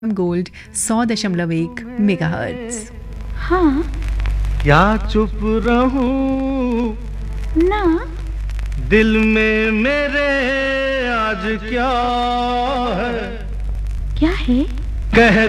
Gold 100.1 megahertz. हाँ। क्या चुप रहूं ना। दिल में मेरे आज क्या है क्या है? कह